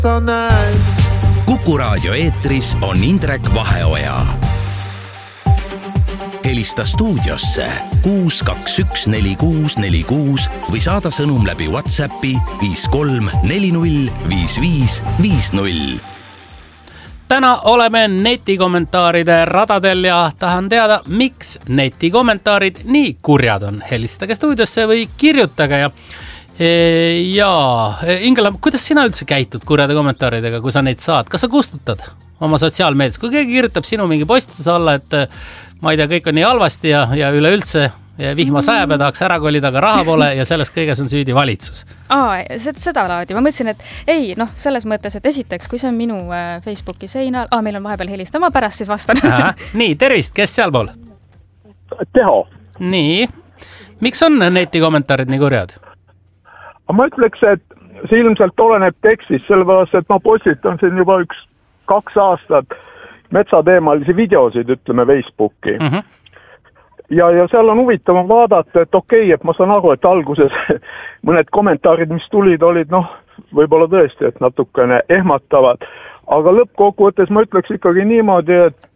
sa näed. Kuku Raadio eetris on Indrek Vaheoja. Helista stuudiosse 6214646 või saada sõnum läbi WhatsAppi 53405550. Täna oleme netikommentaaride radadel ja tahan teada, miks netikommentaarid nii kurjad on. Helistage stuudiosse või kirjutage ja Ingela, kuidas sina üldse käitud kurjade kommentaaridega, kui sa neid saad? Kas sa kustutad oma sotsiaalmeedias? Kui keegi kirjutab sinu mingi postituse alla, et ma ei tea, kõik on nii halvasti ja üleüldse vihma sajab ja tahaks ära kolida, aga raha pole ja selles kõiges on süüdi valitsus. Seda laadi. Ma mõtlesin, et ei, selles mõttes, et esiteks, kui see on minu Facebooki seinal, meil on vahepeal helista, ma pärast siis vastan. Nii, tervist, kes sealpool? Teho. Nii, miks on netikommentaarid nii kurjad? Ma ütleks, et see ilmselt oleneb tekstist, sellepärast, et ma postitan siin juba 1-2 aastat metsateemalisi videosid, ütleme Facebooki. Ja seal on huvitav vaadata, et okei, et ma saan aru, et alguses mõned kommentaarid, mis tulid, olid võib-olla tõesti, et natukene ehmatavad, aga lõppkokkuvõttes ma ütleks ikkagi niimoodi,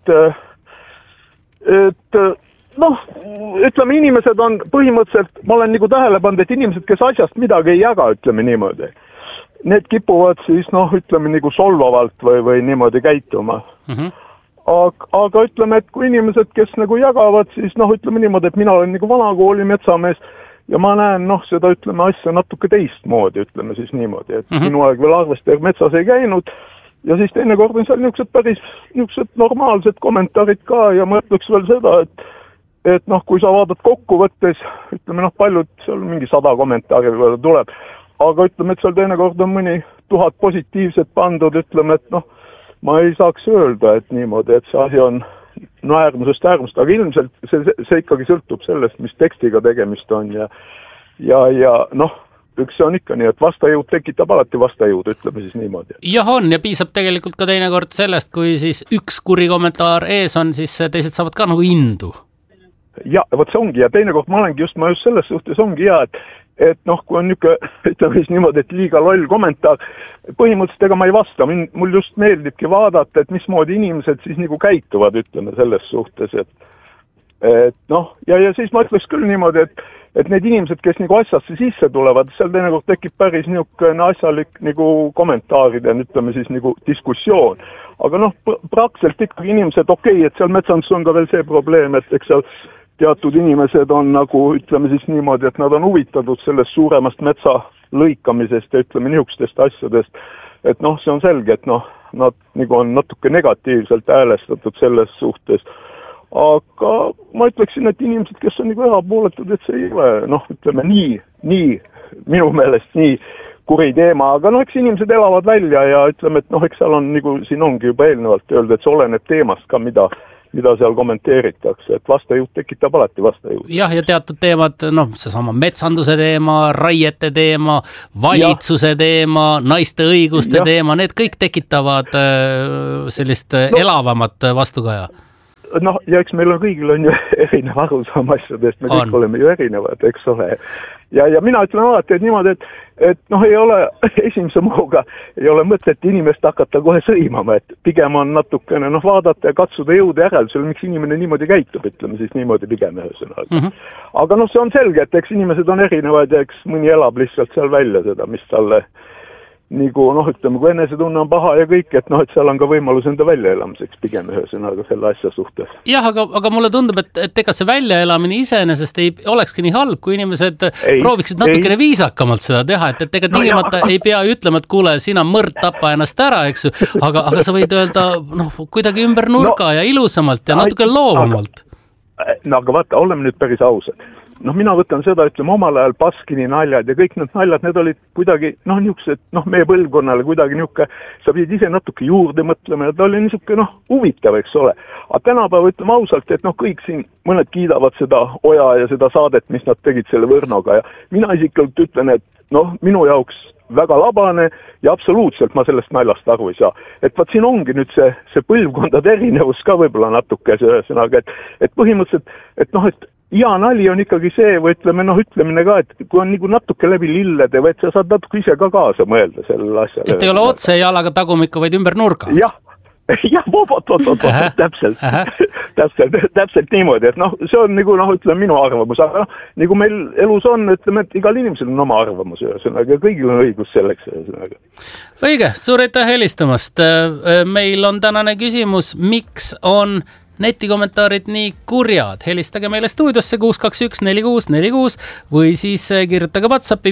et ütleme, inimesed on põhimõtteliselt, ma olen nagu tähele pannud, et inimesed, kes asjast midagi ei jaga, ütleme niimoodi, need kipuvad siis, ütleme nagu solvavalt või niimoodi käituma. Aga ütleme, et kui inimesed, kes nagu jagavad, siis ütleme niimoodi, et mina olen nagu vanakooli metsamees ja ma näen seda, ütleme, asja natuke teistmoodi, ütleme siis niimoodi, et minu aeg veel arvestaja metsas ei käinud ja siis teinekord on seal niisugused normaalsed kommentaarid ka ja ma ütleks veel seda, et kui sa vaatad kokkuvõttes, ütleme paljud, seal mingi 100 kommentaari tuleb, aga ütleme, et seal teinekord on mõni 1000 positiivset pandud, ütleme, et ma ei saaks öelda, et niimoodi, et see asi on äärmusest, aga ilmselt see ikkagi sõltub sellest, mis tekstiga tegemist on ja üks on ikka nii, et vastajõud tekitab alati vastajõud, ütleme siis niimoodi. Jah on ja piisab tegelikult ka teinekord sellest, kui siis üks kuri kommentaar ees on, siis teised saavad ka nagu indu. Ja, vot see ongi ja teinekord ma just selles suhtes ongi et kui on ütleme siis niimoodi, et liiga loll kommentaar, põhimõtteliselt ega ma ei vasta, mul just meeldibki vaadata, et mismoodi inimesed siis nagu käituvad, ütleme selles suhtes, ja siis ma ütleks küll niimoodi, et need inimesed, kes nagu asjasse sisse tulevad, seal teinekord tekib päris niisugune asjalik nagu kommentaarid ja ütleme siis nagu diskussioon, aga praktiliselt ikkagi inimesed, okei, et seal metsandus on ka veel see probleem, et eks seal teatud inimesed on nagu, ütleme siis niimoodi, et nad on huvitatud sellest suuremast metsa lõikamisest ja ütleme niisugustest asjadest, et see on selge, et nad nagu on natuke negatiivselt häälestatud selles suhtes, aga ma ütleksin, et inimesed, kes on nagu erapooletud, et see ei ole, ütleme nii minu meelest nii kuri teema, aga eks inimesed elavad välja ja ütleme, et eks seal on nagu, siin ongi juba eelnevalt öelda, et see oleneb teemast ka, mida seal kommenteeritakse, et vastajõud tekitab alati vastajõud. Jah, ja teatud teemad, seesama metsanduse teema, raiete teema, valitsuse teema, naiste õiguste teema, need kõik tekitavad sellist elavamat vastukaja. Ja eks meil kõigil on ju erinev arusaam asjadest, me kõik oleme ju erinevad, eks ole. Ja mina ütlen alati, et niimoodi, et ei ole esimese mõuga, ei ole mõtet inimest hakata kohe sõimama, et pigem on natukene vaadata ja katsuda jõuda järeldusele, miks inimene niimoodi käitub, ütleme siis niimoodi pigem ühesõnaga. Aga see on selge, et eks inimesed on erinevad ja eks mõni elab lihtsalt seal välja seda, mis talle nagu, ütleme, kui enesetunne on paha ja kõik, et seal on ka võimalus enda väljaelamiseks pigem ühesõnaga selle asja suhtes. Jah, aga mulle tundub, et ega see väljaelamine iseenesest ei olekski nii halb, kui inimesed prooviksid natukene viisakamalt seda teha, et ega tingimata ei pea ütlema, et kuule, sina mõrd tapa ennast ära, eks ju, aga sa võid öelda kuidagi ümber nurga ja ilusamalt ja natuke loovamalt. Aga vaata, oleme nüüd päris ausad. Mina võtan seda, ütleme, omal ajal Baskini naljad ja kõik need naljad, need olid kuidagi, niisugused, meie põlvkonnale kuidagi niisugune, sa pidid ise natuke juurde mõtlema ja ta oli niisugune, huvitav, eks ole. Aga tänapäeva ütleme ausalt, et kõik siin mõned kiidavad seda Oja ja seda saadet, mis nad tegid selle Võrnoga ja mina isiklikult ütlen, et minu jaoks väga labane ja absoluutselt ma sellest naljast aru ei saa. Et vaat siin ongi nüüd see põlvkondade erinevus ka võib-olla natuke ühesõnaga, et põhimõtteliselt, et hea nali on ikkagi see, või ütlemine ka, et kui on nagu natuke läbi lillede, või et sa saad natuke ise ka kaasa mõelda sellele asjale. Et ei ole otse jalaga tagumikku, vaid ümber nurga. Jah, täpselt niimoodi, et see on nagu, minu arvamus, aga nagu meil elus on, ütleme, et igal inimesel on oma arvamus, ühesõnaga, kõigil on õigus selleks, ühesõnaga. Õige, suur aitäh helistamast. Meil on tänane küsimus, miks on netikommentaarid nii kurjad. Helistage meile stuudiosse 621-4646 või siis kirjutage WhatsAppi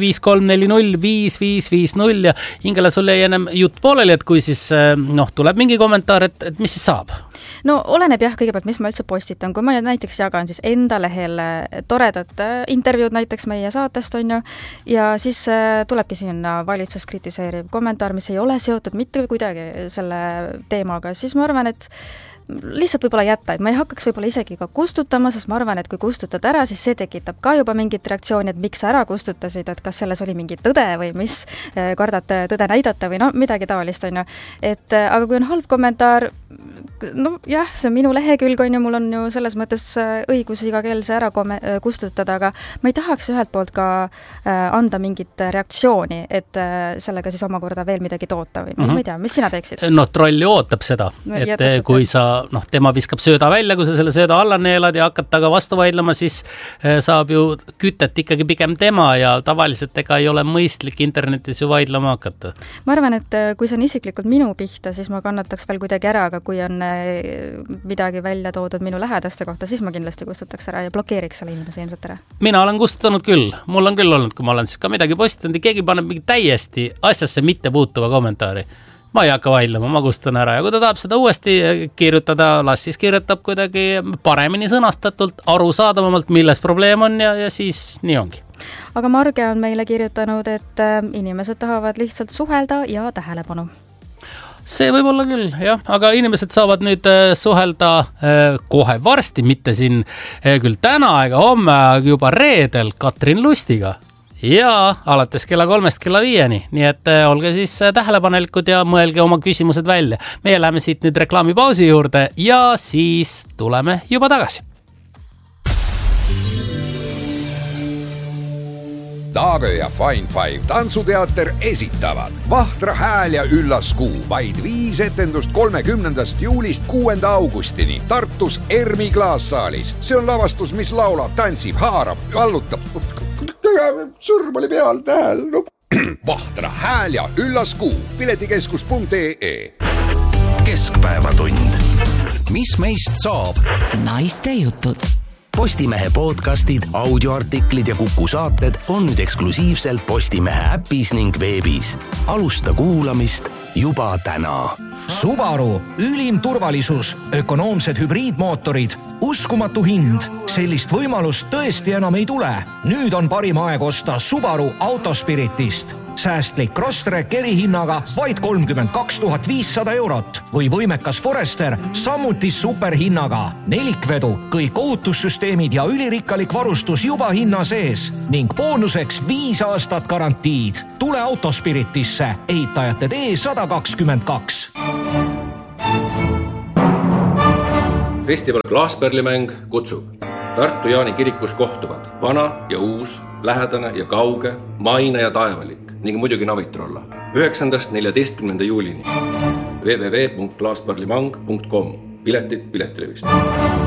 53405550 ja Ingela, sul jäi ennem jutt pooleli, et kui siis tuleb mingi kommentaar, et mis siis saab? No oleneb jah kõigepealt, mis ma üldse postitan. Kui ma näiteks jagan siis enda lehel toredat intervjuud näiteks meie saatest on ju, ja siis tulebki sinna valitsus kritiseeriv kommentaar, mis ei ole seotud mitte kuidagi selle teemaga, siis ma arvan, et lihtsalt võib-olla jätta, et ma ei hakkaks võib-olla isegi ka kustutama, sest ma arvan, et kui kustutad ära, siis see tekitab ka juba mingit reaktsiooni, et miks sa ära kustutasid, et kas selles oli mingi tõde või mis, kardad tõde näidata või midagi taolist on ju. Aga kui on halb kommentaar, jah, see on minu lehekülg on ju, mul on ju selles mõttes õigus iga kell see ära kustutada, aga ma ei tahaks ühelt poolt ka anda mingit reaktsiooni, et sellega siis omakorda veel midagi toota või ma ei tea, mis sina teeksid? Troll ju ootab seda, et kui sa tema viskab sööda välja, kui sa selle sööda alla neelad ja hakkad taga vastu vaidlema, siis saab ju kütet ikkagi pigem tema ja tavaliselt ega ei ole mõistlik internetis ju vaidlema hakata. Ma arvan, et kui see on isiklikult minu pihta, siis ma kannataks veel kuidagi ära, aga kui on midagi välja toodud minu lähedaste kohta, siis ma kindlasti kustutaks ära ja blokeeriks selle inimese ilmselt ära. Mina olen kustutanud küll. Mul on küll olnud, kui ma olen siis ka midagi postitanud ja keegi paneb mingi täiesti asjasse mitte puutuva kommentaari. Ma ei hakka vaidlema, ma kustan ära ja kui ta tahab seda uuesti kirjutada, las siis kirjutab kuidagi paremini sõnastatult, arusaadavamalt, milles probleem on ja siis nii ongi. Aga Marge on meile kirjutanud, et inimesed tahavad lihtsalt suhelda ja tähelepanu. See võib olla küll, jah, aga inimesed saavad nüüd suhelda kohe varsti, mitte siin küll täna ega homme, aga juba reedel Katrin Lustiga. Ja alates kella 3 kella 5, nii et olge siis tähelepanelikud ja mõelge oma küsimused välja. Meie läheme siit nüüd reklaamipausi juurde ja siis tuleme juba tagasi. Taagö ja Fine Five tantsuteater esitavad Vahtra hääl ja üllas kuu, vaid 5 etendust 30. juulist 6. augustini Tartus Ermi klaassaalis. See on lavastus, mis laulab, tantsib, haarab, allutab. Sõrm oli peal tähel. Vahtra hääl ja üllas kuu. Piletikeskus.ee. Keskpäevatund. Mis meist saab? Naiste jutud. Postimehe podcastid, audioartiklid ja Kuku saated on nüüd eksklusiivselt Postimehe äpis ning veebis. Alusta kuulamist juba täna. Subaru, ülim turvalisus, ökonoomsed hübriidmootorid, uskumatu hind. Sellist võimalust tõesti enam ei tule. Nüüd on parim aeg osta Subaru Autospiritist. Säästlik Crosstrek erihinnaga vaid 32 500 eurot või võimekas Forester samuti superhinnaga. Nelikvedu, kõik ohutussüsteemid ja ülirikkalik varustus juba hinna sees ning boonuseks 5 aastat garantiid. Tule Autospiritisse, ehitajate tee 122. Festival Klaaspärlimäng kutsub. Tartu Jaani kirikus kohtuvad vana ja uus, lähedane ja kauge, maine ja taevalik ning muidugi Navitrolla. 9.–14. juulini. www.klaaspärlimang.com. Piletid Piletilevist.